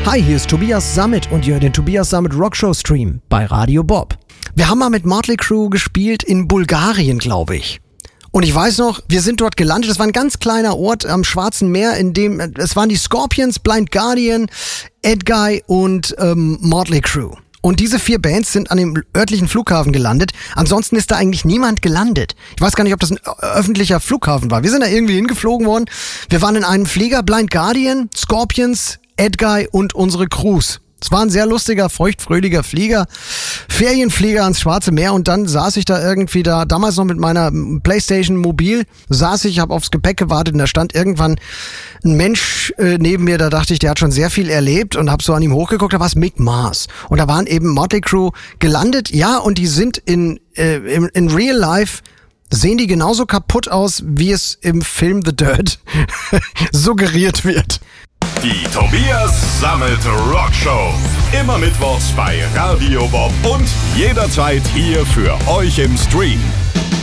Hi, hier ist Tobias Sammet und ihr hört den Tobias Sammet Rockshow Stream bei Radio Bob. Wir haben mal mit Motley Crue gespielt in Bulgarien, glaube ich. Und ich weiß noch, wir sind dort gelandet. Das war ein ganz kleiner Ort am Schwarzen Meer, in dem es waren die Scorpions, Blind Guardian, Edguy und Motley Crue. Und diese 4 Bands sind an dem örtlichen Flughafen gelandet. Ansonsten ist da eigentlich niemand gelandet. Ich weiß gar nicht, ob das ein öffentlicher Flughafen war. Wir sind da irgendwie hingeflogen worden. Wir waren in einem Flieger, Blind Guardian, Scorpions, Edguy und unsere Crews. Es war ein sehr lustiger, feuchtfröhlicher Flieger, Ferienflieger ans Schwarze Meer und dann saß ich da irgendwie damals noch mit meiner Playstation Mobil, habe aufs Gepäck gewartet und da stand irgendwann ein Mensch neben mir, da dachte ich, der hat schon sehr viel erlebt und hab so an ihm hochgeguckt, da war es Mick Mars und da waren eben Motley Crue gelandet, ja, und die sind in Real Life, sehen die genauso kaputt aus, wie es im Film The Dirt suggeriert wird. Die Tobias Sammet Rockshow. Immer mittwochs bei Radio Bob und jederzeit hier für euch im Stream.